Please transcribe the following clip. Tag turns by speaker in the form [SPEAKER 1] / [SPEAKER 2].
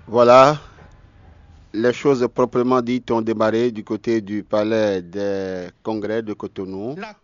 [SPEAKER 1] Voilà, les choses proprement dites ont démarré du côté du palais des congrès de Cotonou.